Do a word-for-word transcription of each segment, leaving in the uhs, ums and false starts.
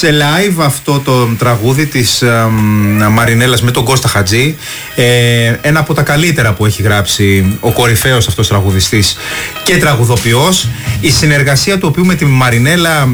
σε live αυτό το τραγούδι της ε, Μαρινέλας με τον Κώστα Χατζή, ε, ένα από τα καλύτερα που έχει γράψει ο κορυφαίος αυτός τραγουδιστής και τραγουδοποιός, η συνεργασία του οποίου με τη Μαρινέλα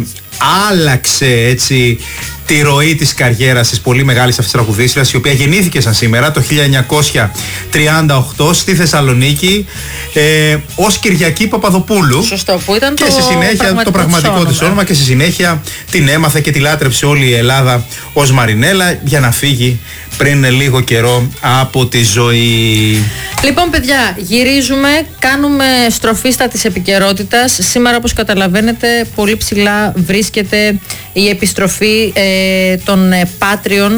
άλλαξε έτσι τη ροή της καριέρας της πολύ μεγάλης αυτής τραγουδίστριας, η οποία γεννήθηκε σαν σήμερα το χίλια εννιακόσια τριάντα οκτώ στη Θεσσαλονίκη ε, ως Κυριακή Παπαδοπούλου. Σωστό, που ήταν και το στη συνέχεια πραγματικό το πραγματικό της όνομα, και στη συνέχεια την έμαθε και τη λάτρεψε όλη η Ελλάδα ως Μαρινέλα, για να φύγει πριν λίγο καιρό από τη ζωή. Λοιπόν, παιδιά, γυρίζουμε, κάνουμε στροφή στα της επικαιρότητας. Σήμερα, όπως καταλαβαίνετε, πολύ ψηλά βρίσκεται η επιστροφή ε, των ε, Patreon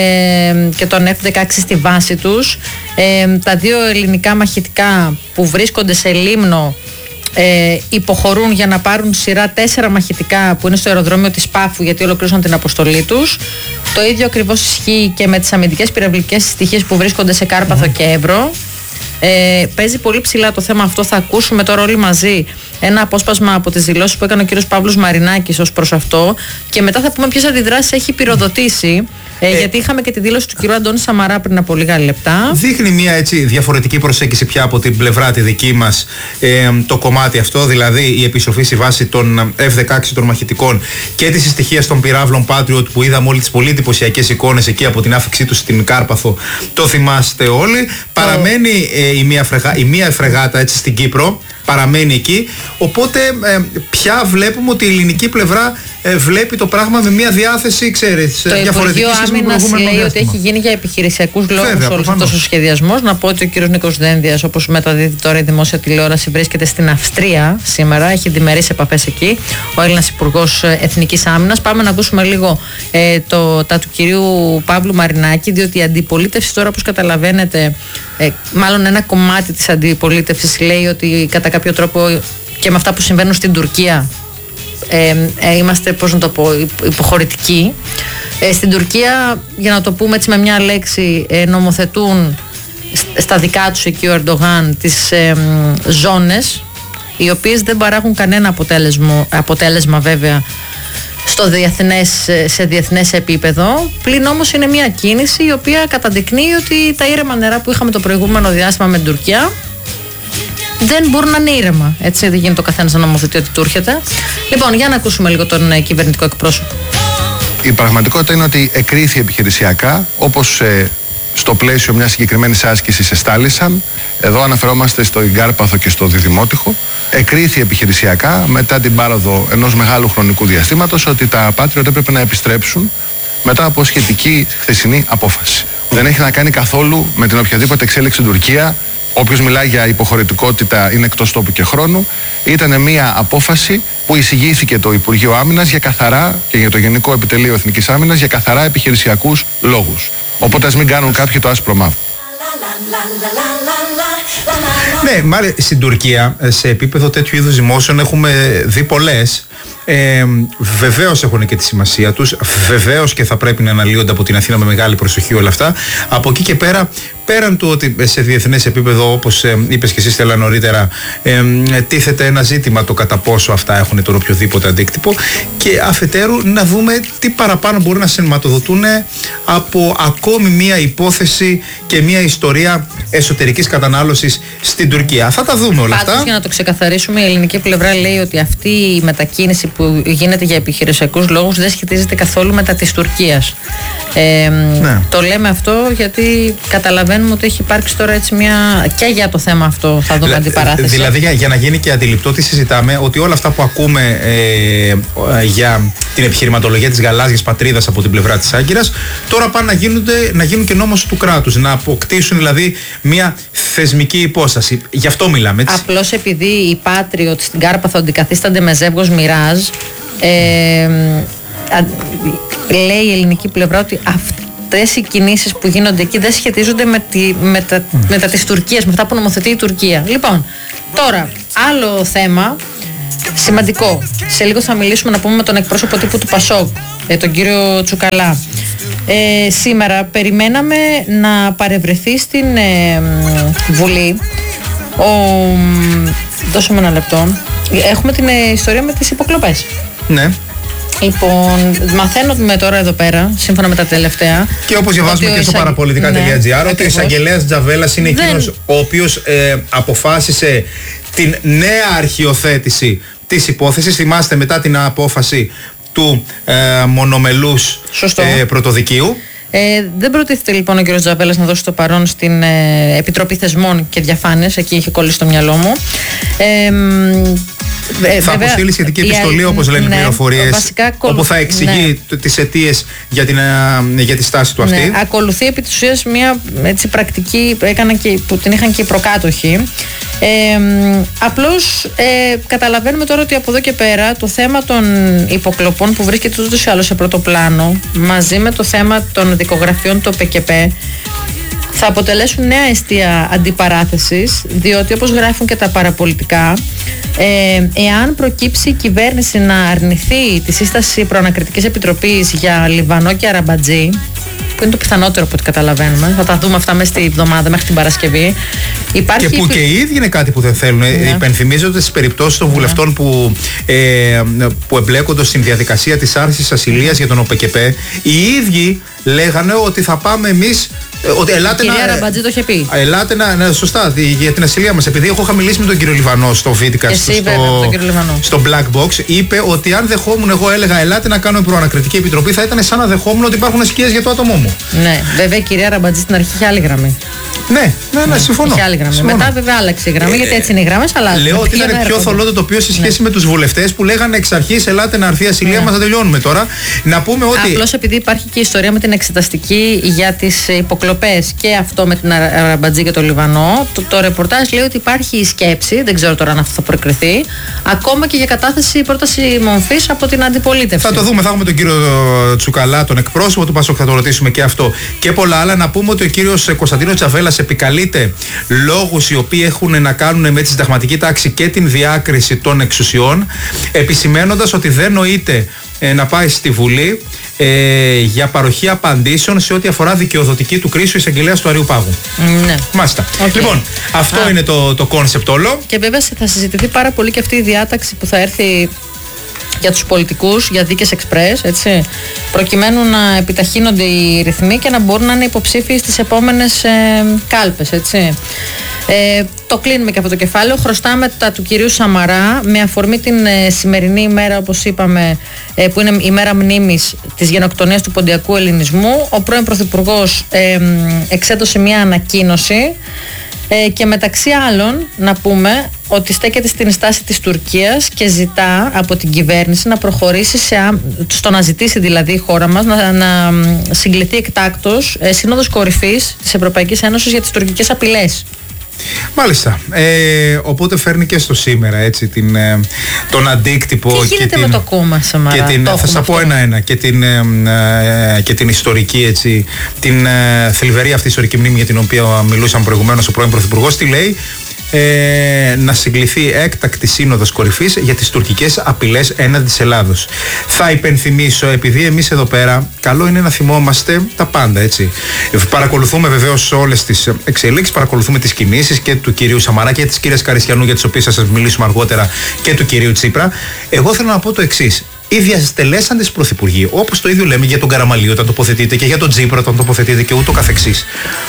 ε, και των εφ δεκαέξι στη βάση τους. Ε, τα δύο ελληνικά μαχητικά που βρίσκονται σε Λίμνο ε, υποχωρούν για να πάρουν σειρά τέσσερα μαχητικά που είναι στο αεροδρόμιο της Πάφου, γιατί ολοκλήρωσαν την αποστολή τους. Το ίδιο ακριβώς ισχύει και με τις αμυντικές πυραυλικές στοιχείες που βρίσκονται σε Κάρπαθο mm. και Εύρο. Ε, παίζει πολύ ψηλά το θέμα αυτό. Θα ακούσουμε τώρα όλοι μαζί ένα απόσπασμα από τις δηλώσεις που έκανε ο κύριος Παύλος Μαρινάκης ως προς αυτό, και μετά θα πούμε ποιες αντιδράσεις έχει πυροδοτήσει. Ε, ε, γιατί είχαμε και τη δήλωση του κυρίου Αντώνη Σαμαρά πριν από λίγα λεπτά. Δείχνει μια έτσι διαφορετική προσέγγιση πια από την πλευρά τη δική μας ε, το κομμάτι αυτό, δηλαδή η επιστροφή στη βάση των εφ δεκαέξι των μαχητικών και τη συστοιχία των πυράβλων Patriot που είδαμε όλες τις πολύ εντυπωσιακές εικόνες εκεί από την άφηξή του στην Κάρπαθο. Το θυμάστε όλοι. Oh. Παραμένει ε, η, μία φρεγά, η μία φρεγάτα έτσι στην Κύπρο. Παραμένει εκεί. Οπότε ε, πια βλέπουμε ότι η ελληνική πλευρά ε, βλέπει το πράγμα με μια διάθεση, ξέρεις, το διαφορετική. Το Υπουργείο Άμυνας λέει ότι έχει γίνει για επιχειρησιακούς λόγους όλος αυτός ο σχεδιασμός. Να πω ότι ο κύριος Νίκος Δένδιας, όπως μεταδίδει τώρα η δημόσια τηλεόραση, βρίσκεται στην Αυστρία σήμερα. Έχει διμερείς επαφές εκεί ο Έλληνας Υπουργός Εθνικής Άμυνας. Πάμε να ακούσουμε λίγο ε, το, τα του κυρίου Παύλου Μαρινάκη, διότι η αντιπολίτευση τώρα, όπως καταλαβαίνετε, ε, μάλλον ένα κομμάτι της αντιπολίτευσης λέει ότι κατά κάποιο τρόπο και με αυτά που συμβαίνουν στην Τουρκία ε, ε, είμαστε, πώς να το πω, υποχωρητικοί. Ε, στην Τουρκία, για να το πούμε έτσι με μια λέξη, ε, νομοθετούν στα δικά τους εκεί ο Ερντογάν τις ε, ζώνες, οι οποίες δεν παράγουν κανένα αποτέλεσμα, αποτέλεσμα βέβαια στο διεθνές, σε διεθνές επίπεδο. Πλην όμως είναι μια κίνηση η οποία καταδεικνύει ότι τα ήρεμα νερά που είχαμε το προηγούμενο διάστημα με την Τουρκία δεν μπορούν να είναι ήρεμα. Έτσι δεν γίνεται ο καθένας να νομοθετεί ότι του έρχεται. Λοιπόν, για να ακούσουμε λίγο τον ε, κυβερνητικό εκπρόσωπο. Η πραγματικότητα είναι ότι εκρίθη επιχειρησιακά, όπως ε, στο πλαίσιο μιας συγκεκριμένης άσκησης εστάλησαν. Εδώ αναφερόμαστε στο Κάρπαθο και στο Διδημότυχο. Εκρίθη επιχειρησιακά μετά την πάροδο ενός μεγάλου χρονικού διαστήματος ότι τα Patriot έπρεπε να επιστρέψουν μετά από σχετική χθεσινή απόφαση. Δεν έχει να κάνει καθόλου με την οποιαδήποτε εξέλιξη στην Τουρκία. Όποιος μιλάει για υποχωρητικότητα είναι εκτός τόπου και χρόνου. Ήταν μια απόφαση που εισηγήθηκε το Υπουργείο Άμυνας για καθαρά, και για το Γενικό Επιτελείο Εθνικής Άμυνας, για καθαρά επιχειρησιακούς λόγους. Οπότε ας μην κάνουν κάποιοι το άσπρο μαύρο. Ναι, μάλιστα στην Τουρκία σε επίπεδο τέτοιου είδους δημόσιων έχουμε δει πολλές. Ε, βεβαίως έχουν και τη σημασία τους, βεβαίως και θα πρέπει να αναλύονται από την Αθήνα με μεγάλη προσοχή όλα αυτά. Από εκεί και πέρα, πέραν του ότι σε διεθνές επίπεδο, όπως ε, είπες και εσύ Στέλλα νωρίτερα, ε, τίθεται ένα ζήτημα το κατά πόσο αυτά έχουν τον οποιοδήποτε αντίκτυπο, και αφετέρου να δούμε τι παραπάνω μπορούν να σηματοδοτούν από ακόμη μία υπόθεση και μία ιστορία εσωτερικής κατανάλωσης στην Τουρκία. Θα τα δούμε όλα αυτά. αυτά. Για να το ξεκαθαρίσουμε, η ελληνική πλευρά λέει ότι αυτή η μετακίνηση που γίνεται για επιχειρησιακούς λόγους δεν σχετίζεται καθόλου με τα της Τουρκίας. Ε, ναι. Το λέμε αυτό γιατί καταλαβαίνουμε ότι έχει υπάρξει τώρα έτσι μια. Και για το θέμα αυτό θα δούμε Δηλα, αντιπαράθεση. Δηλαδή, για, για να γίνει και αντιληπτό, τι συζητάμε, ότι όλα αυτά που ακούμε ε, για την επιχειρηματολογία της γαλάζιας πατρίδας από την πλευρά της Άγκυρας, τώρα πάνε να, γίνονται, να γίνουν και νόμος του κράτους. Να αποκτήσουν δηλαδή μια θεσμική υπόσταση. Γι' αυτό μιλάμε, έτσι. Απλώς επειδή οι Patriot στην Κάρπαθο αντικαθίστανται με ζεύγος Μιράζ, ε, α, λέει η ελληνική πλευρά ότι αυτές οι κινήσεις που γίνονται εκεί δεν σχετίζονται με, τη, με, τα, mm. με τα της Τουρκίας, με αυτά που νομοθετεί η Τουρκία. Λοιπόν, τώρα, άλλο θέμα σημαντικό. Σε λίγο θα μιλήσουμε, να πούμε, με τον εκπρόσωπο τύπου του Πασόκ, ε, τον κύριο Τσουκαλά. Ε, σήμερα περιμέναμε να παρευρεθεί στην ε, Βουλή ο, δώσαμε ένα λεπτό. Έχουμε την ε, ιστορία με τις υποκλοπές. Ναι. Λοιπόν, μαθαίνουμε τώρα εδώ πέρα, σύμφωνα με τα τελευταία. Και όπως διαβάζουμε και στο παραπολιτικά τελεία τζι άρ, ναι, ότι ο εισαγγελέας Τζαβέλας είναι Δεν... εκείνος ο οποίος ε, αποφάσισε την νέα αρχιοθέτηση της υπόθεσης. Θυμάστε, μετά την απόφαση του ε, μονομελούς ε, πρωτοδικείου. Ε, δεν προτίθεται λοιπόν ο κ. Τζαβέλας να δώσει το παρόν στην ε, Επιτροπή Θεσμών και Διαφάνειας. Εκεί είχε κολλήσει το μυαλό μου. Ε, Ε, θα αποστείλει σχετική επιστολή, όπως λένε οι ναι, πληροφορίες, όπου θα εξηγεί ναι. τις αιτίες για, την, για τη στάση του αυτή. Ναι, ακολουθεί επί της ουσίας μια έτσι, πρακτική και, που την είχαν και οι προκάτοχοι. Ε, απλώς ε, καταλαβαίνουμε τώρα ότι από εδώ και πέρα το θέμα των υποκλοπών που βρίσκεται ούτως ή άλλως σε πρώτο πλάνο, μαζί με το θέμα των δικογραφιών του ΠΚΠ, θα αποτελέσουν νέα αιστεία αντιπαράθεσης, διότι όπως γράφουν και τα παραπολιτικά, ε, εάν προκύψει η κυβέρνηση να αρνηθεί τη σύσταση προανακριτικής επιτροπής για Λιβανό και Αραμπατζή, που είναι το πιθανότερο από ό,τι καταλαβαίνουμε, θα τα δούμε αυτά μέσα στη εβδομάδα μέχρι την Παρασκευή. Υπάρχει και που και οι ίδιοι είναι κάτι που δεν θέλουν. Ναι. Υπενθυμίζονται στις περιπτώσεις των βουλευτών ναι. που, ε, που εμπλέκονται στην διαδικασία της άρσης ασυλίας για τον ΟΠΚΠ, οι ίδιοι λέγανε ότι θα πάμε εμείς. Ότι ελάτε κυρία να, Ραμπατζή το είχε πει. Ελάτε να, να, σωστά, για την ασυλία μας. Επειδή εγώ είχα μιλήσει με τον κύριο Λιβανό στο Βίτικα, στο, στο Black Box, είπε ότι αν δεχόμουν, εγώ έλεγα ελάτε να κάνουμε προανακριτική επιτροπή, θα ήταν σαν να δεχόμουν ότι υπάρχουν σκιές για το άτομό μου. Ναι, βέβαια η κυρία Ραμπατζή στην αρχή είχε άλλη γραμμή. Ναι, ναι, ναι, συμφωνώ. Είχε άλλη γραμμή. συμφωνώ. Μετά βέβαια άλλαξε η γραμμή, ε, γιατί έτσι είναι οι γραμμές, αλλά. Λέω ότι ήταν πιο θολό το τοπίο σε σχέση ναι. με τους βουλευτές που λέγανε εξ αρχής ελάτε να έρθει η ασυλία ναι. μας, να τελειώνουμε τώρα. Να πούμε ότι. Απλώς επειδή υπάρχει και η ιστορία με την εξεταστική για τις υποκλοπές και αυτό με την Αραμπατζή και το Λιβανό, το, το ρεπορτάζ λέει ότι υπάρχει η σκέψη, δεν ξέρω τώρα αν αυτό θα προκριθεί, ακόμα και για κατάθεση πρόταση μορφής από την αντιπολίτευση. Θα το δούμε, θα έχουμε τον κύριο Τσουκαλά, τον εκπρόσωπο του Πασόκ, θα το ρωτήσουμε και αυτό και πολλά άλλα. Να πούμε ότι ο κύριος Κωνσταντίνος Τζαβέλας επικαλείται λόγους οι οποίοι έχουν να κάνουν με τη συνταγματική τάξη και την διάκριση των εξουσιών, επισημένοντας ότι δεν νοείται ε, να πάει στη Βουλή ε, για παροχή απαντήσεων σε ό,τι αφορά δικαιοδοτική του κρίσου εισαγγελέας του Αριού Πάγου. Ναι. Μάλιστα. Okay. Λοιπόν, αυτό Α. είναι το κόνσεπτ όλο. Και βέβαια θα συζητηθεί πάρα πολύ και αυτή η διάταξη που θα έρθει για τους πολιτικούς, για δίκες εξπρές, έτσι, προκειμένου να επιταχύνονται οι ρυθμοί και να μπορούν να είναι υποψήφιοι στις επόμενες ε, κάλπες, έτσι. Ε, το κλείνουμε και αυτό το κεφάλαιο. Χρωστάμε τα του κυρίου Σαμαρά με αφορμή την ε, σημερινή ημέρα, όπως είπαμε, ε, που είναι η μέρα μνήμης της γενοκτονίας του ποντιακού ελληνισμού. Ο πρώην Πρωθυπουργός ε, εξέδωσε μια ανακοίνωση ε, και μεταξύ άλλων να πούμε ότι στέκεται στην στάση της Τουρκίας και ζητά από την κυβέρνηση να προχωρήσει σε, στο να ζητήσει δηλαδή η χώρα μας να, να συγκληθεί εκτάκτως ε, σύνοδος κορυφής της Ευρωπαϊκής Ένωσης για τις τουρκικές απειλές. Μάλιστα. Ε, οπότε φέρνει και στο σήμερα έτσι, την, ε, τον αντίκτυπο. Τι γίνεται και με την, το κόμμα Σαμαρά? Και την, θα σας πω ένα-ένα. Και την, ε, ε, και την ιστορική, έτσι, την ε, θλιβερή αυτή ιστορική μνήμη για την οποία μιλούσαμε προηγουμένως ο πρώην Πρωθυπουργός. Τι λέει? Ε, να συγκληθεί έκτακτη σύνοδος κορυφής για τις τουρκικές απειλές έναντι της Ελλάδος. Θα υπενθυμίσω, επειδή εμείς εδώ πέρα καλό είναι να θυμόμαστε τα πάντα, έτσι. Παρακολουθούμε βεβαίως όλες τις εξελίξεις, παρακολουθούμε τις κινήσεις και του κυρίου Σαμαρά και της κυρίας Καριστιανού, για τις οποίες θα σας μιλήσουμε αργότερα, και του κυρίου Τσίπρα. Εγώ θέλω να πω το εξής. Οι διαστελέσαντες πρωθυπουργοί, όπως το ίδιο λέμε για τον Καραμαλή όταν τοποθετείται και για τον Τσίπρα όταν τοποθετείται και ούτω καθεξής,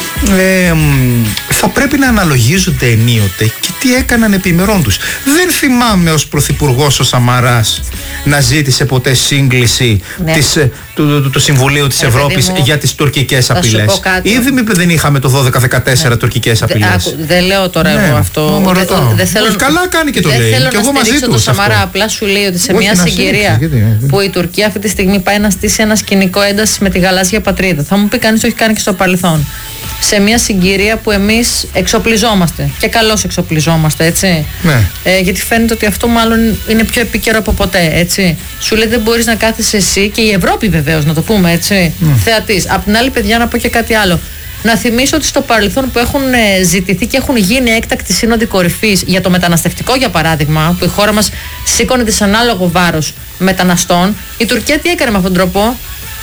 ε, θα πρέπει να αναλογίζονται ενίοτε και τι έκαναν επιμερών τους. Δεν θυμάμαι ως πρωθυπουργός ο Σαμαράς να ζήτησε ποτέ σύγκληση ναι. της, του, του, του Συμβουλίου της ε, Ευρώπης μου, για τις τουρκικές απειλές. Ήδη δεν είχαμε το δώδεκα δεκατέσσερα ναι. τουρκικές απειλές. Δεν δε λέω τώρα ναι. εγώ αυτό. Δε, δε, δε θέλω, καλά κάνει και το λέει. Δεν θέλω και να εγώ στηρίξω τον Σαμαρά. Απλά σου λέει ότι σε μια συγκυρία που η Τουρκία αυτή τη στιγμή πάει να στήσει ένα σκηνικό ένταση με τη γαλάζια πατρίδα. Θα μου πει κανείς το έχει κάνει και στο παρελθόν. Σε μια συγκυρία που εμείς εξοπλιζόμαστε και καλώς εξοπλιζόμαστε, έτσι. Ναι. Ε, γιατί φαίνεται ότι αυτό μάλλον είναι πιο επίκαιρο από ποτέ, έτσι. Σου λέει δεν μπορείς να κάθεσαι εσύ και η Ευρώπη βεβαίως, να το πούμε, έτσι, mm. θεατής. Απ' την άλλη, παιδιά, να πω και κάτι άλλο. Να θυμίσω ότι στο παρελθόν που έχουν ζητηθεί και έχουν γίνει έκτακτη σύνοδοι κορυφής για το μεταναστευτικό, για παράδειγμα, που η χώρα μας σήκωνε δυσανάλογο βάρος μεταναστών, η Τουρκία τι έκανε με αυτόν τον τρόπο?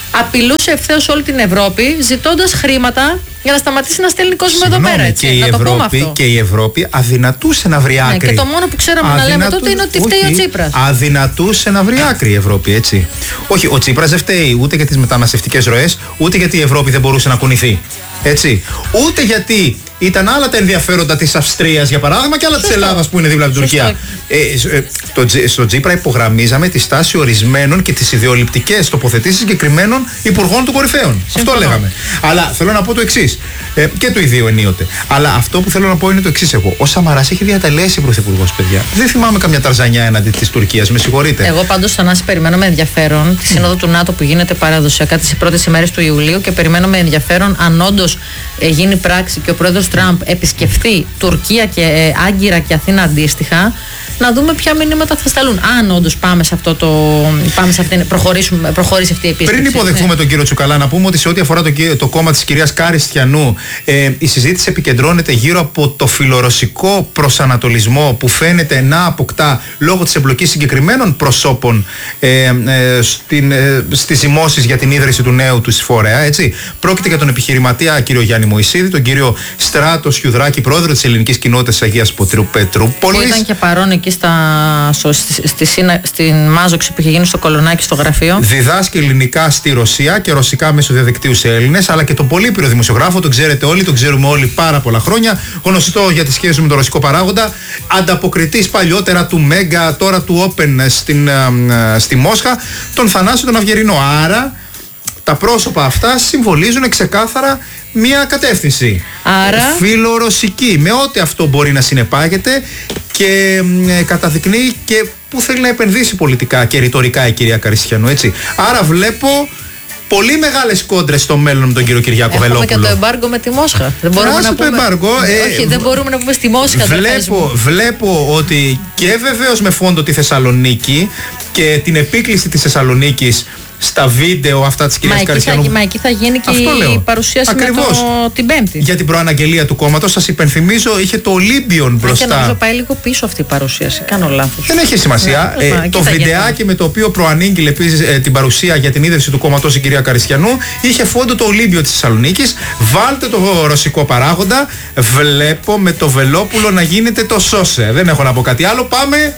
απειλούσε ευθέως όλη την Ευρώπη, ζητώντας χρήματα για να σταματήσει να στέλνει κόσμο Συγγνώμη, εδώ πέρα. Έτσι. Και, η να το πούμε Ευρώπη, αυτό. και η Ευρώπη αδυνατούσε να βρει άκρη. Ναι, και το μόνο που ξέραμε Αδυνατού... να λέμε τότε είναι ότι φταίει ο Τσίπρας. Αδυνατούσε να βρει άκρη η Ευρώπη, έτσι. Όχι, ο Τσίπρας δεν φταίει ούτε για τις μεταναστευτικές ροές, ούτε γιατί η Ευρώπη δεν μπορούσε να κουνηθεί. Έτσι. Ούτε γιατί ήταν άλλα τα ενδιαφέροντα της Αυστρίας, για παράδειγμα, και άλλα της Ελλάδας που είναι δίπλα από την Τουρκία. Ε, ε, το, στο Τσίπρα υπογραμμίζαμε τη στάση ορισμένων και τις ιδεολειπτικές τοποθετήσεις συγκεκριμένων υπουργών του κορυφαίων. Αυτό λέγαμε. Αλλά θέλω να πω το εξής. Ε, και το ιδίο ενίοτε. Αλλά αυτό που θέλω να πω είναι το εξής. Εγώ. Ο Σαμαράς έχει διατελέσει πρωθυπουργός, παιδιά. Δεν θυμάμαι καμιά ταρζανιά έναντι της Τουρκίας. Με συγχωρείτε. Εγώ πάντως, Θανάση, περιμένω με ενδιαφέρον τη σύνοδο του ΝΑΤΟ που γίνεται παραδοσιακά τις πρώτες ημέρες του Ιουλίου και περιμένω με ενδιαφέρον αν όντως ε, γίνει πράξη και ο πρόεδρος Τραμπ επισκεφθεί Τουρκία και ε, Άγκυρα και Αθήνα αντίστοιχα, να δούμε ποια μηνύματα θα σταλούν. Αν όντως πάμε σε αυτό το. Πάμε σε αυτή, προχωρήσουμε, προχωρήσει αυτή η επίσκεψη. Πριν υποδεχθούμε ναι. τον κύριο Τσουκαλά, να πούμε ότι σε ό,τι αφορά το, το κόμμα της κυρίας Καριστιανού, ε, η συζήτηση επικεντρώνεται γύρω από το φιλορωσικό προσανατολισμό που φαίνεται να αποκτά λόγω της εμπλοκής συγκεκριμένων προσώπων ε, ε, στην, ε, στις ζυμώσεις για την ίδρυση του νέου του φορέα. Έτσι. Πρόκειται για τον επιχειρηματία κύριο Γιάννη Μωυσίδη, τον κύριο Στράτο Σιουδράκη, πρόεδρο της ελληνικής κοινότητας Αγίας Πετρούπολης. Που ήταν και παρόν εκεί στα, στο, στη, στη, στην μάζοξη που είχε γίνει στο Κολονάκι στο γραφείο. Διδάσκει ελληνικά στη Ρωσία και ρωσικά μέσω διαδικτύου σε Έλληνες, αλλά και τον πολύπειρο δημοσιογράφο, τον ξέρετε όλοι, τον ξέρουμε όλοι πάρα πολλά χρόνια. Γνωστό για τη σχέση με τον ρωσικό παράγοντα. Ανταποκριτής παλιότερα του Μέγκα, τώρα του Open στην, στη Μόσχα, τον Θανάση τον Αυγερινό. Άρα τα πρόσωπα αυτά συμβολίζουν ξεκάθαρα μία κατεύθυνση. Άρα φιλορωσική, με ό,τι αυτό μπορεί να συνεπάγεται, και ε, καταδεικνύει και που θέλει να επενδύσει πολιτικά και ρητορικά η κυρία Καριστιανού, έτσι. Άρα βλέπω πολύ μεγάλες κόντρες στο μέλλον με τον κύριο Κυριάκο Έχουμε Βελόπουλο. Έχουμε και το εμπάργκο με τη Μόσχα. Δεν μπορούμε να το πούμε... εμπάργκο, ε, Όχι, δεν μπορούμε να πούμε στη Μόσχα. Βλέπω, βλέπω ότι και βεβαίως με φόντο τη Θεσσαλονίκη και την επίκληση της Θεσσαλονίκης στα βίντεο αυτά της κυρίας Καριστιανού. Μα εκεί θα γίνει και αυτό η παρουσίαση με το, την Πέμπτη. Για την προαναγγελία του κόμματος, σας υπενθυμίζω, είχε το Ολύμπιον μπροστά. Και νομίζω πάει λίγο πίσω αυτή η παρουσίαση. Κάνω λάθος. Δεν έχει σημασία. Ναι, ε, το βιντεάκι με το οποίο προανήγγειλε επίσης ε, την παρουσία για την ίδρυση του κόμματος η κυρία Καριστιανού είχε φόντο το Ολύμπιο της Θεσσαλονίκης. Βάλτε το ρωσικό παράγοντα. Βλέπω με το Βελόπουλο να γίνεται το σώσε. Δεν έχω να πω κάτι άλλο. Πάμε.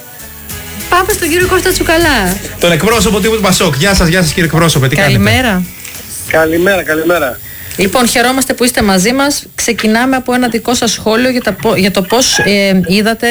Πάμε στον κύριο Κώστα Τσουκαλά. Τον εκπρόσωπο τύπου του Πασόκ. Γεια σας, γεια σας κύριε εκπρόσωπε. Τι καλημέρα. Κάνετε? Καλημέρα, καλημέρα. Λοιπόν, χαιρόμαστε που είστε μαζί μας. Ξεκινάμε από ένα δικό σας σχόλιο για, τα, για το πώς ε, είδατε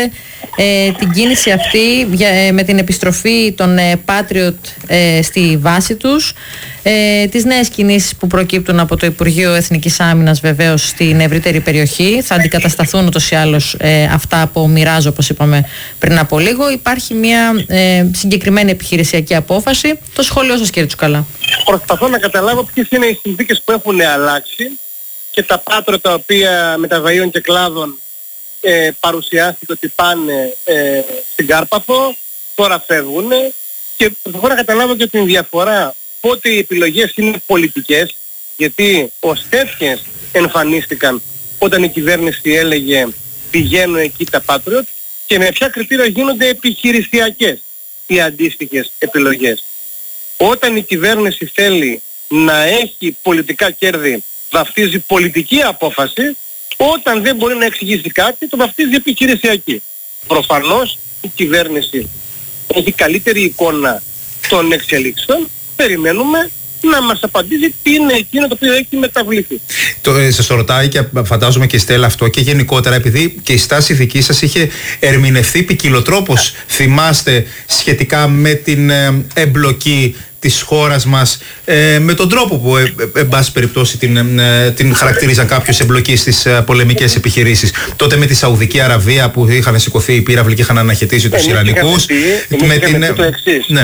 ε, την κίνηση αυτή για, ε, με την επιστροφή των ε, Patriot ε, στη βάση τους, ε, τις νέες κινήσεις που προκύπτουν από το Υπουργείο Εθνικής Άμυνας βεβαίως στην ευρύτερη περιοχή. Θα αντικατασταθούν ούτως ή άλλως ε, αυτά από Μοιράζ, όπως είπαμε πριν από λίγο. Υπάρχει μια ε, συγκεκριμένη επιχειρησιακή απόφαση. Το σχόλιο σας, κύριε Τσουκαλά. Προσπαθώ να καταλάβω ποιες είναι οι συνθήκες που έχουν αλλάξει και τα πάτρα τα οποία μεταβαΐων και κλάδων ε, παρουσιάστηκε ότι πάνε ε, στην Κάρπαθο, τώρα φεύγουν, και προσπαθώ να καταλάβω και την διαφορά πότε οι επιλογές είναι πολιτικές, γιατί ως τέτοιες εμφανίστηκαν όταν η κυβέρνηση έλεγε πηγαίνουν εκεί τα Patriot, και με ποια κριτήρια γίνονται επιχειρησιακές οι αντίστοιχες επιλογές. Όταν η κυβέρνηση θέλει να έχει πολιτικά κέρδη, βαφτίζει πολιτική απόφαση. Όταν δεν μπορεί να εξηγήσει κάτι, το βαφτίζει επιχειρησιακή. Προφανώς η κυβέρνηση έχει καλύτερη εικόνα των εξελίξεων. Περιμένουμε να μας απαντήσει τι είναι εκείνο το οποίο έχει μεταβληθεί. Το, ε, σας ρωτάει και φαντάζομαι και η Στέλλα αυτό, και γενικότερα επειδή και η στάση δική σας είχε ερμηνευθεί ποικιλοτρόπως, θυμάστε, σχετικά με την ε, εμπλοκή της χώρας μας, ε, με τον τρόπο που ε, ε, εν πάση περιπτώσει την, ε, την χαρακτηρίζαν κάποιος εμπλοκή στις ε, πολεμικές επιχειρήσεις. Τότε με τη Σαουδική Αραβία που είχαν σηκωθεί οι πύραυλοι και είχαν αναχαιτήσει τους Ιρανικούς. Με την... το εξής. Ναι.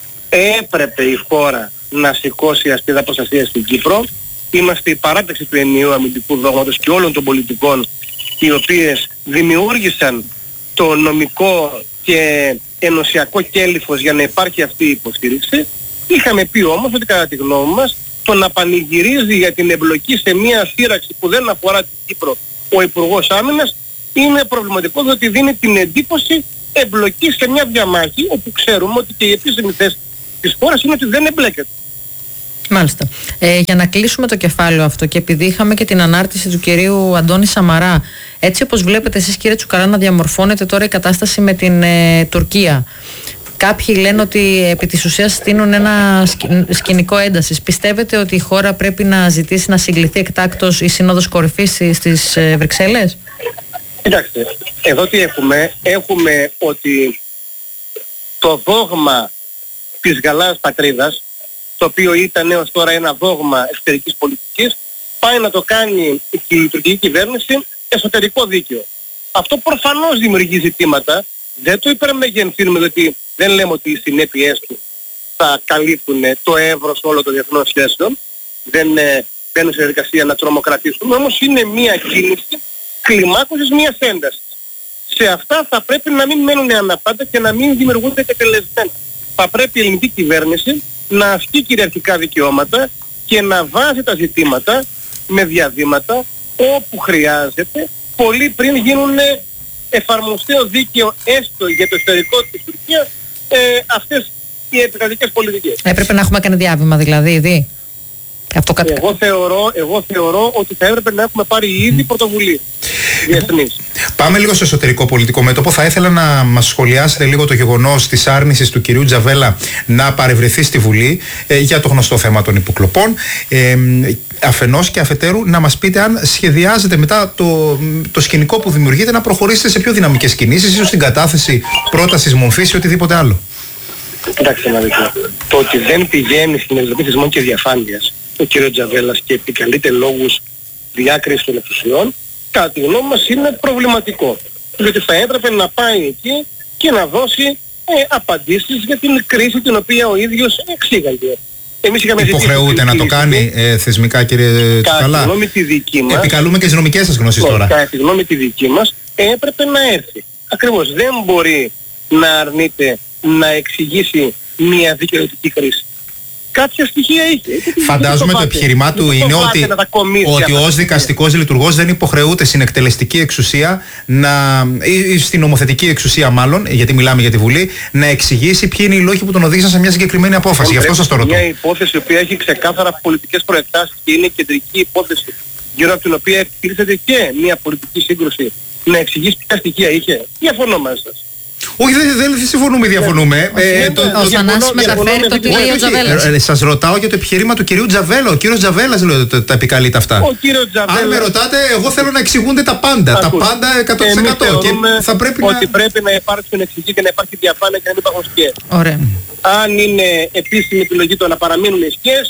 Έπρεπε η χώρα να σηκώσει ασπίδα προστασίας στην Κύπρο. Είμαστε η παράταξη του ενιαίου αμυντικού δόγματος και όλων των πολιτικών, οι οποίες δημιούργησαν το νομικό και ενωσιακό κέλυφος για να υπάρχει αυτή η υποστήριξη. Είχαμε πει όμως ότι κατά τη γνώμη μας το να πανηγυρίζει για την εμπλοκή σε μια σύραξη που δεν αφορά την Κύπρο ο Υπουργός Άμυνας είναι προβληματικό, διότι δίνει την εντύπωση εμπλοκή σε μια διαμάχη όπου ξέρουμε ότι και η επίσημη θέση της χώρας είναι ότι δεν εμπλέκεται. Μάλιστα. Ε, για να κλείσουμε το κεφάλαιο αυτό και επειδή είχαμε και την ανάρτηση του κυρίου Αντώνη Σαμαρά, έτσι όπως βλέπετε εσείς κύριε Τσουκαλά να διαμορφώνεται τώρα η κατάσταση με την ε, Τουρκία. Κάποιοι λένε ότι επί της ουσίας στείνουν ένα σκηνικό έντασης. Πιστεύετε ότι η χώρα πρέπει να ζητήσει να συγκληθεί εκτάκτως η Σύνοδος Κορυφής στις ε, Βρυξέλλες? Κοιτάξτε, εδώ τι έχουμε, έχουμε ότι το δόγμα της Γαλάζιας Πατρίδας, το οποίο ήταν έως τώρα ένα δόγμα εξωτερικής πολιτικής, πάει να το κάνει η τουρκική κυβέρνηση εσωτερικό δίκαιο. Αυτό προφανώς δημιουργεί ζητήματα, δεν το υπερμεγενθύνουμε, διότι δεν λέμε ότι οι συνέπειές του θα καλύπτουν το εύρος όλων των διεθνών σχέσεων, δεν ε, μπαίνουν σε διαδικασία να τρομοκρατήσουμε, όμως είναι μια κίνηση κλιμάκωσης μιας έντασης. Σε αυτά θα πρέπει να μην μένουν αναπάντα και να μην δημιουργούνται εκτελεσμένα. Θα πρέπει η ελληνική κυβέρνηση να ασκεί κυριαρχικά δικαιώματα και να βάζει τα ζητήματα με διαδήματα όπου χρειάζεται, πολύ πριν γίνουν εφαρμοστέο δίκαιο έστω για το εσωτερικό της Τουρκίας ε, αυτές οι επικρατικές πολιτικές. Έπρεπε να έχουμε κάνει διάβημα δηλαδή ήδη. Αυτό κατ... εγώ, θεωρώ, εγώ θεωρώ ότι θα έπρεπε να έχουμε πάρει ήδη mm. πρωτοβουλία διεθνής. Πάμε λίγο στο εσωτερικό πολιτικό μέτωπο. Θα ήθελα να μας σχολιάσετε λίγο το γεγονός της άρνησης του κυρίου Τζαβέλα να παρευρεθεί στη Βουλή ε, για το γνωστό θέμα των υποκλοπών. Ε, αφενός και αφετέρου να μας πείτε αν σχεδιάζετε μετά το, το σκηνικό που δημιουργείται να προχωρήσετε σε πιο δυναμικές κινήσεις, ίσως στην κατάθεση πρότασης μορφής ή οτιδήποτε άλλο. Κοιτάξτε να δείτε. Το ότι δεν πηγαίνει στην Επιτροπή Θεσμών και Διαφάνειας ο κ. Τζαβέλας και επικαλείται λόγους διάκρισης των εξουσιών, κατά τη γνώμη μας είναι προβληματικό. Διότι θα έπρεπε να πάει εκεί και να δώσει ε, απαντήσεις για την κρίση την οποία ο ίδιος εξήγαγε. Εμείς είχαμε υποχρεούται να το κάνει ε, θεσμικά κύριε Τσουκαλά? Κατά τη γνώμη τη δική μας, επικαλούμε και τις νομικές σας γνώσεις τώρα. Κατά τη γνώμη τη δική μας έπρεπε να έρθει. Ακριβώς, δεν μπορεί να αρνείται να εξηγήσει μια δικαιωτική κρίση. Κάποια στοιχεία είχε. Φαντάζομαι το, το επιχειρημά του είναι ότι, ότι ως δικαστικός λειτουργός δεν υποχρεούται στην εκτελεστική εξουσία να, ή στην νομοθετική εξουσία μάλλον, γιατί μιλάμε για τη Βουλή, να εξηγήσει ποιοι είναι οι λόγοι που τον οδήγησαν σε μια συγκεκριμένη απόφαση. Γι' αυτό σας το ρωτώ. Μια υπόθεση η οποία έχει ξεκάθαρα πολιτικές προεκτάσεις και είναι κεντρική υπόθεση γύρω από την οποία εκτελήσεται και μια πολιτική σύγκρουση, να εξηγήσει ποια στοιχεία είχε. Διαφωνώ μαζί σας. Όχι, δεν, δεν συμφωνούμε, διαφωνούμε. Ε, το, ο Θανάσης μεταφέρει το τι λέει ο Τζαβέλας. Ε, σας ρωτάω για το επιχείρημα του κυρίου Τζαβέλα. Ο κύριος Τζαβέλας λέω τα επικαλείται αυτά. Ο κύριος Τζαβέλας. Αν με ρωτάτε, εγώ θέλω να εξηγούνται τα πάντα. Τα πάντα εκατό τοις εκατό. Και θα πρέπει ότι να... πρέπει να υπάρξουν εξηγήσεις και να υπάρχει διαφάνεια και να μην υπάρχουν σκιές. Ωραία. Αν είναι επίσημη επιλογή το να παραμείνουν οι σκιές,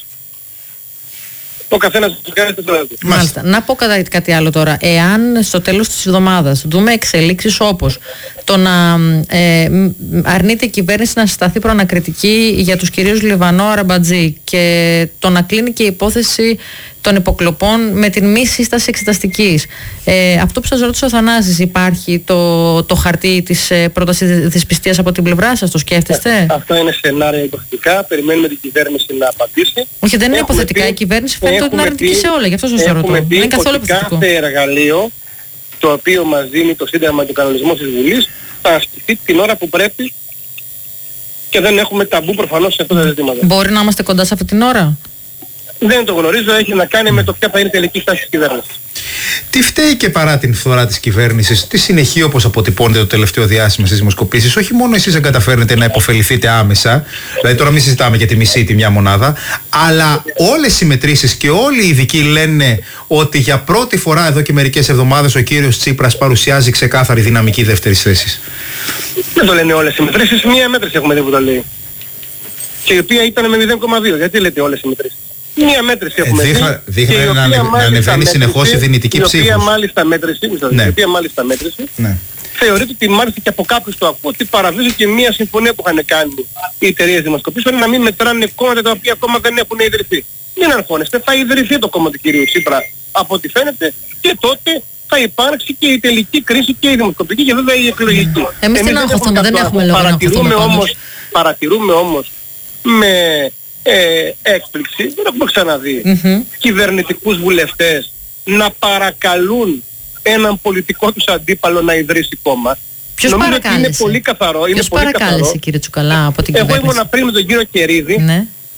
ο καθένας τους κάνει το έργο. Μάλιστα. Να πω κάτι άλλο τώρα. Εάν στο τέλος της εβδομάδας δούμε εξελίξεις όπως το να ε, αρνείται η κυβέρνηση να συσταθεί προανακριτική για τους κυρίους Λιβανό Αραμπατζή και το να κλείνει και η υπόθεση των υποκλοπών με την μη σύσταση εξεταστικής. Ε, αυτό που σας ρώτησε ο Θανάσης, υπάρχει το, το χαρτί της ε, πρότασης δυσπιστίας από την πλευρά σας, το σκέφτεστε? Αυτό είναι σενάρια υποθετικά, περιμένουμε την κυβέρνηση να απαντήσει. Όχι, δεν είναι υποθετικά, πει, η κυβέρνηση φαίνεται ότι είναι αρνητική σε όλα, γι' αυτό σας το ρωτώ. Δεν είναι καθόλου υποθετικό. Κάθε εργαλείο το οποίο μας δίνει το Σύνταγμα και ο κανονισμός της Βουλής θα ασκηθεί την ώρα που πρέπει και δεν έχουμε ταμπού προφανώς σε αυτά τα ζητήματα. Μπορεί να είμαστε κοντά σε αυτή την ώρα? Δεν το γνωρίζω, έχει να κάνει με το ποια θα είναι η τελική στάση της κυβέρνησης. Τι φταίει και παρά την φθορά της κυβέρνησης, τι συνεχεί όπως αποτυπώνεται το τελευταίο διάστημα στις δημοσκοπήσεις? Όχι μόνο εσείς δεν καταφέρνετε να υποφεληθείτε άμεσα, δηλαδή τώρα μην συζητάμε για τη μισή τη μια μονάδα, αλλά όλες οι μετρήσεις και όλοι οι ειδικοί λένε ότι για πρώτη φορά εδώ και μερικές εβδομάδες ο κύριος Τσίπρας παρουσιάζει ξεκάθαρη δυναμική δεύτερης θέσης. Δεν το λένε όλες οι μετρήσεις, μία μέτρηση έχουμε δει που το λέει. Και η οποία ήταν με μηδέν κόμμα δύο. Γιατί λέτε όλες οι μετρήσεις? Μία μέτρηση έχουμε δει. Ε, δείχνει να, να ανεβαίνει συνεχώς η δυνητική ψήφος. Η οποία μάλιστα μέτρηση, ναι. η οποία μάλιστα μέτρηση ναι. θεωρείται ότι μάλιστα και από κάποιους το ακούω ότι παραβίζει και μία συμφωνία που είχαν κάνει οι εταιρείες δημοσκοπήσεων να μην μετράνε κόμματα τα οποία ακόμα δεν έχουν ιδρυθεί. Μην αγχώνεστε, θα ιδρυθεί το κόμμα του κυρίου Τσίπρα από ό,τι φαίνεται και τότε θα υπάρξει και η τελική κρίση και η δημοσκοπική και βέβαια η εκλογική. Εμείς την αγχωθούμε, δεν έχουμε λόγο να αγχωθούμε όμως, παρατηρούμε όμως με ε, έκπληξη, δεν έχουμε ξαναδεί mm-hmm. κυβερνητικούς βουλευτές να παρακαλούν έναν πολιτικό τους αντίπαλο να ιδρύσει κόμμα. Ποιος Νομίζω παρακάλεσε? ότι είναι πολύ καθαρό. Ποιος είναι πολύ παρακάλεσε καθαρό. Κύριε Τσουκαλά από την Εγώ κυβέρνηση? ήμουν πριν με τον κύριο Κερίδη ναι.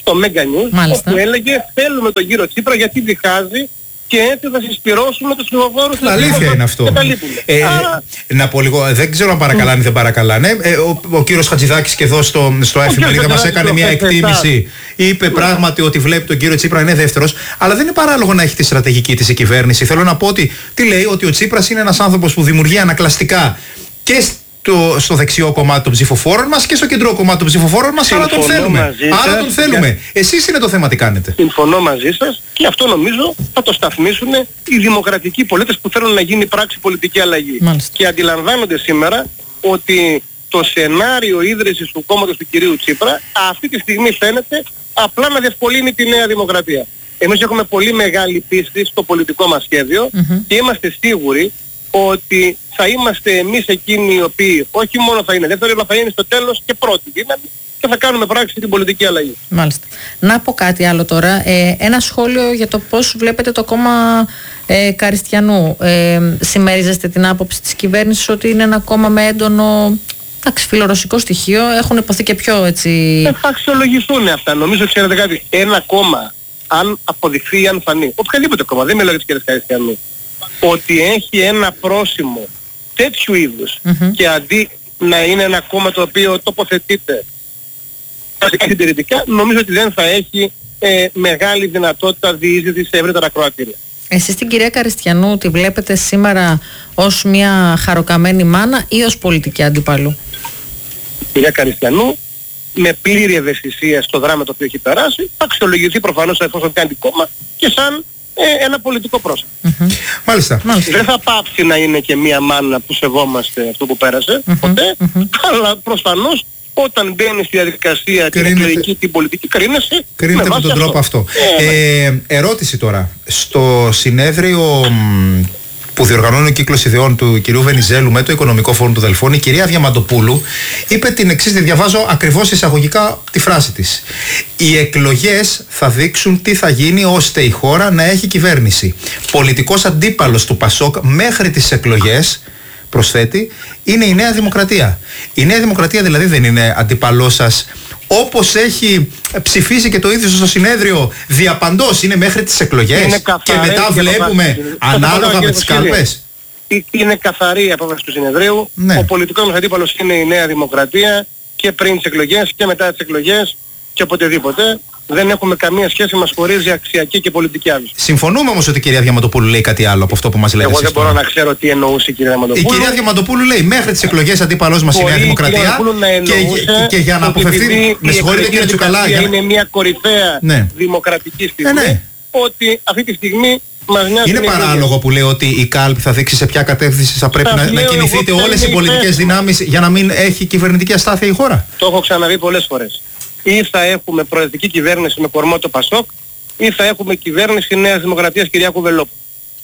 στο Mega News, Μάλιστα. όπου έλεγε θέλουμε τον κύριο Τσίπρα γιατί διχάζει και έτσι θα συσπυρώσουμε τους ψηφοφόρους. Αλήθεια είναι αυτό. Ε, Άρα... Να πω λίγο, δεν ξέρω αν παρακαλάνε ή δεν παρακαλάνε. Ε, ο, ο κύριος Χατζηδάκης και εδώ στο, στο Εφημερίδα μας έκανε μια εκτίμηση. Είπε πράγματι ότι βλέπει τον κύριο Τσίπρα είναι δεύτερος. Αλλά δεν είναι παράλογο να έχει τη στρατηγική της η κυβέρνηση. Θέλω να πω ότι τι λέει, ότι ο Τσίπρας είναι ένας άνθρωπος που δημιουργεί ανακλαστικά και Το, στο δεξιό κομμάτι των ψηφοφόρων μας και στο κεντρό κομμάτι των ψηφοφόρων μας, άρα τον θέλουμε. Άρα τον θέλουμε. Για... Εσείς είναι το θέμα τι κάνετε. Συμφωνώ μαζί σας και αυτό νομίζω θα το σταθμίσουν οι δημοκρατικοί πολίτες που θέλουν να γίνει πράξη πολιτική αλλαγή. Μάλιστα. Και αντιλαμβάνονται σήμερα ότι το σενάριο ίδρυσης του κόμματος του κυρίου Τσίπρα αυτή τη στιγμή φαίνεται απλά να διευκολύνει τη Νέα Δημοκρατία. Εμείς έχουμε πολύ μεγάλη πίστη στο πολιτικό μας σχέδιο mm-hmm. και είμαστε σίγουροι ότι θα είμαστε εμείς εκείνοι οι οποίοι όχι μόνο θα είναι δεύτεροι, αλλά θα είναι στο τέλος και πρώτη δύναμη και θα κάνουμε πράξη την πολιτική αλλαγή. Μάλιστα. Να πω κάτι άλλο τώρα. Ε, ένα σχόλιο για το πώς βλέπετε το κόμμα ε, Καριστιανού. Ε, συμμερίζεστε την άποψη της κυβέρνησης ότι είναι ένα κόμμα με έντονο φιλορωσικό στοιχείο? Έχουν υποθεί και πιο έτσι... Ε, θα αξιολογηθούν αυτά. Νομίζω, ξέρετε κάτι, ένα κόμμα, αν αποδειχθεί ή αν φανεί, οποιαδήποτε κόμμα, δεν μιλάω για τις κυρίες Καριστιανού, ότι έχει ένα πρόσημο τέτοιου είδους mm-hmm. και αντί να είναι ένα κόμμα το οποίο τοποθετείται συντηρητικά, νομίζω ότι δεν θα έχει ε, μεγάλη δυνατότητα διείσδυσης σε ευρύτερα ακροατήρια. Εσείς την κυρία Καριστιανού τη βλέπετε σήμερα ως μια χαροκαμένη μάνα ή ως πολιτική αντίπαλου? Η κυρία Καριστιανού με πλήρη ευαισθησία στο δράμα το οποίο έχει περάσει θα αξιολογηθεί προφανώς εφόσον κάνει κόμμα και σαν Ε, ένα πολιτικό πρόσωπο. Mm-hmm. Μάλιστα. Δεν θα πάψει να είναι και μία μάνα που σεβόμαστε αυτό που πέρασε, mm-hmm. ποτέ, mm-hmm. αλλά προφανώς όταν μπαίνει στη διαδικασία την εκλογική, την πολιτική, κρίνεσαι. Κρίνεται με, με τον αυτό. τρόπο αυτό. Ε, ε, ερώτηση τώρα. Στο συνέδριο που διοργανώνει ο κύκλος ιδεών του κυρίου Βενιζέλου με το Οικονομικό Φόρουμ του Δελφών, η κυρία Διαμαντοπούλου είπε την εξής, τη διαβάζω ακριβώς εισαγωγικά τη φράση της. Οι εκλογές θα δείξουν τι θα γίνει ώστε η χώρα να έχει κυβέρνηση. Πολιτικός αντίπαλος του Πασόκ μέχρι τις εκλογές, προσθέτει, είναι η Νέα Δημοκρατία. Η Νέα Δημοκρατία δηλαδή δεν είναι αντίπαλός σας, όπως έχει ψηφίσει και το ίδιο στο συνέδριο διαπαντός, είναι μέχρι τις εκλογές και μετά βλέπουμε ανάλογα με τις κάλπες. Είναι καθαρή η απόφαση του συνεδρίου. Ναι. Ο πολιτικός μας αντίπαλος είναι η Νέα Δημοκρατία και πριν τις εκλογές και μετά τις εκλογές και οποτεδήποτε. Δεν έχουμε καμία σχέση, μας χωρίζει αξιακή και πολιτική άποψη. Συμφωνούμε όμως ότι η κυρία Διαμαντοπούλου λέει κάτι άλλο από αυτό που μας λέτε. Εγώ δεν μπορώ να ξέρω τι εννοούσε η κυρία Διαμαντοπούλου. Η κυρία Διαμαντοπούλου λέει μέχρι τις εκλογές αντίπαλός μας η Νέα Δημοκρατία και, και, και για να αποφευθεί. Με συγχωρείτε κύριε Τσουκαλά. Για... Είναι μια κορυφαία ναι. δημοκρατική στιγμή. Ναι, ναι. Ότι αυτή τη στιγμή μας νοιάζει. Είναι παράλογο που λέει ότι η κάλπη θα δείξει σε ποια κατεύθυνση θα πρέπει να, να κινηθείτε όλες οι πολιτικές δυνάμεις για να μην έχει κυβερνητική αστάθεια η χώρα. Το έχω ξαναδεί πολλές φορές. Ή θα έχουμε προεδρική κυβέρνηση με κορμό το Πασόκ, ή θα έχουμε κυβέρνηση Νέας Δημοκρατίας Κυριάκου Βελόπουλου.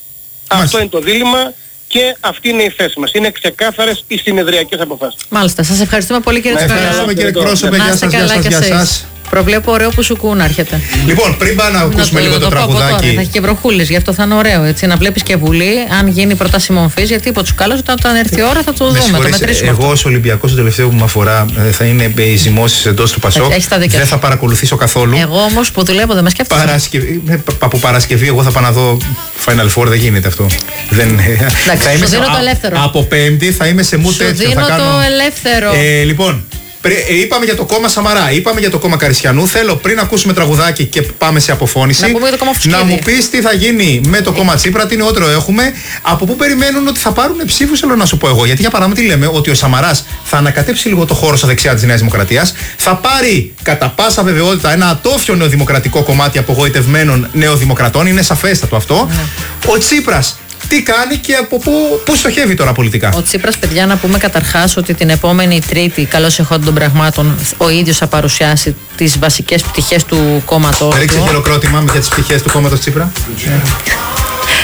Αυτό είναι το δίλημμα και αυτή είναι η θέση μας. Είναι ξεκάθαρες οι συνεδριακές αποφάσεις. Μάλιστα. Σας ευχαριστούμε πολύ κύριε Τσουκαλά. Ευχαριστούμε κύριε εκπρόσωπε. Γεια σας, γεια σας, γεια σας. Προβλέπω ωραίο που σου κούν να έρχεται. Λοιπόν, πριν πάμε να ακούσουμε να λίγο το, το τραγουδάκι. Τώρα, θα έχει και βροχούλες, γι' αυτό θα είναι ωραίο. Έτσι, να βλέπεις και Βουλή, αν γίνει πρόταση μορφής, γιατί είπε ο Τσουκάλας όταν, όταν έρθει η ώρα θα το δούμε, το μετρήσουμε. Εγώ ως Ολυμπιακός, το τελευταίο που με αφορά θα είναι οι ζυμώσεις εντός του Πασόκ. Δεν θα παρακολουθήσω καθόλου. Εγώ όμως που δουλεύω δεν με σκέφτομαι. Παρασκευή, από Παρασκευή εγώ θα πάω να δω Final Four, δεν γίνεται αυτό. Δεν, εντάξει, θα είμαι σου δίνω το ελεύθερο. Από Πέμπτη θα είμαι σε μου τέτοιο. Σου δίνω το ελεύθερο. Λοιπόν. Είπαμε για το κόμμα Σαμαρά, είπαμε για το κόμμα Καριστιανού. Θέλω πριν ακούσουμε τραγουδάκι και πάμε σε αποφώνηση να, το κόμμα να μου πεις τι θα γίνει με το κόμμα Τσίπρα, τι νεότερο έχουμε, από πού περιμένουν ότι θα πάρουν ψήφους. Θέλω να σου πω εγώ. Γιατί για παράδειγμα τι λέμε, ότι ο Σαμαράς θα ανακατέψει λίγο το χώρο στα δεξιά της Νέας Δημοκρατίας, θα πάρει κατά πάσα βεβαιότητα ένα ατόφιο νεοδημοκρατικό κομμάτι απογοητευμένων νεοδημοκρατών. Είναι σαφέστατο αυτό. Mm. Ο Τσίπρας τι κάνει και από πού, πού στοχεύει τώρα πολιτικά. Ο Τσίπρας, παιδιά, να πούμε καταρχάς ότι την επόμενη Τρίτη, καλώς εχόντων των πραγμάτων, ο ίδιος θα παρουσιάσει τις βασικές πτυχές του κόμματος. Ρίξε χειροκρότημα για τις πτυχές του κόμματος Τσίπρα.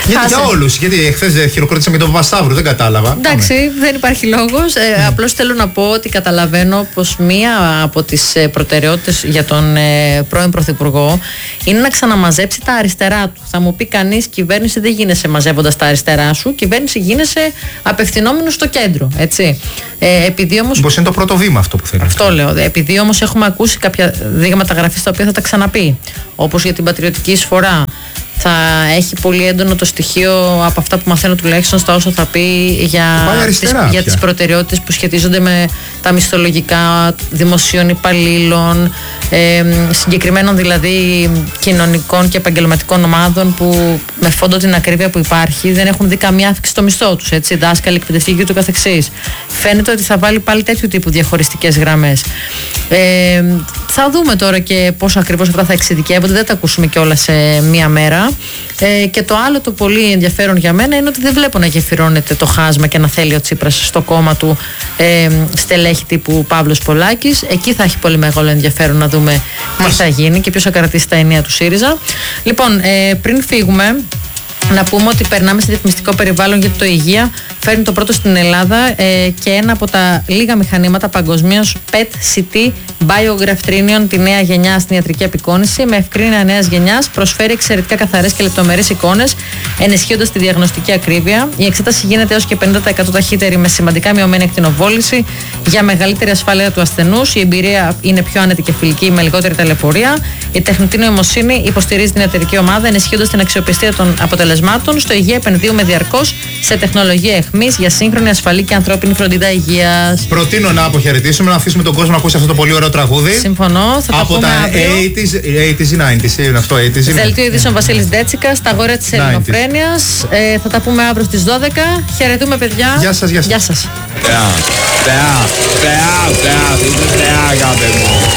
Γιατί για όλους, γιατί εχθές χειροκρότησαμε και τον Παπασταύρου, δεν κατάλαβα. Εντάξει, Πάμε. δεν υπάρχει λόγος. Ε, mm. Απλώς θέλω να πω ότι καταλαβαίνω πως μία από τις προτεραιότητες για τον ε, πρώην Πρωθυπουργό είναι να ξαναμαζέψει τα αριστερά του. Θα μου πει κανείς, κυβέρνηση δεν γίνεσαι μαζεύοντας τα αριστερά σου, κυβέρνηση γίνεσαι απευθυνόμενο στο κέντρο. Έτσι. Ε, επειδή όμως. Πώς είναι το πρώτο βήμα αυτό που θέλει. Αυτό λέω. Επειδή όμως έχουμε ακούσει κάποια δείγματα γραφής τα οποία θα τα ξαναπεί. Όπως για την πατριωτική εισφορά. Θα έχει πολύ έντονο το στοιχείο από αυτά που μαθαίνω τουλάχιστον στα όσα θα πει για, τις, για τις προτεραιότητες που σχετίζονται με τα μισθολογικά δημοσίων υπαλλήλων, ε, συγκεκριμένων δηλαδή κοινωνικών και επαγγελματικών ομάδων που με φόντο την ακρίβεια που υπάρχει δεν έχουν δει καμία αύξηση στο μισθό τους, έτσι, δάσκαλοι, εκπαιδευτικοί και ούτω καθεξής. Φαίνεται ότι θα βάλει πάλι τέτοιου τύπου διαχωριστικές γραμμές. Ε, θα δούμε τώρα και πόσο ακριβώς αυτά θα εξειδικεύονται, δεν τα ακούσουμε κιόλα σε μία μέρα. Ε, και το άλλο το πολύ ενδιαφέρον για μένα είναι ότι δεν βλέπω να γεφυρώνεται το χάσμα και να θέλει ο Τσίπρας στο κόμμα του ε, στελέχη τύπου Παύλος Πολάκης. Εκεί θα έχει πολύ μεγάλο ενδιαφέρον να δούμε τι θα γίνει και ποιος θα κρατήσει τα ενία του ΣΥΡΙΖΑ. Λοιπόν, ε, πριν φύγουμε, να πούμε ότι περνάμε σε διαφημιστικό περιβάλλον γιατί το υγεία φέρνει το πρώτο στην Ελλάδα ε, και ένα από τα λίγα μηχανήματα παγκοσμίως πι ι τι σι τι Biograph Trinion, τη νέα γενιά στην ιατρική απεικόνηση, με ευκρίνεια νέας γενιάς, προσφέρει εξαιρετικά καθαρές και λεπτομερείς εικόνες, ενισχύοντας τη διαγνωστική ακρίβεια. Η εξέταση γίνεται έως και πενήντα τοις εκατό ταχύτερη με σημαντικά μειωμένη ακτινοβόληση για μεγαλύτερη ασφάλεια του ασθενούς. Η εμπειρία είναι πιο άνετη και φιλική με λιγότερη ταλαιπωρία. Η τεχνητή νοημοσύνη υποστηρίζει την ιατρική ομάδα, ενισχύοντας την αξιοπιστία των αποτελεσμάτων. Στο υγεία επενδύουμε διαρκώς σε τεχνολογία εχμής για σύγχρονη, ασφαλή και ανθρώπινη φροντίδα υγείας. Προτείνω να αποχαιρετήσουμε, να αφήσουμε τον κόσμο να ακούσει αυτό το πολύ ωραίο τραγούδι. Συμφωνώ. Θα από τα, τα ογδόντα ή ενενήντα. Είναι αυτό, ογδόντα. Δελτίο ειδήσεων Βασίλης Ντέτσικας, τα αγόρια της Ελληνοφρένειας. Ε, θα τα πούμε αύριο στις δώδεκα. Χαιρετούμε, παιδιά. Γεια σας, γεια σας. Γεια σας. Θεά, θεά, θεά, θεά, θεά, αγάπη μου.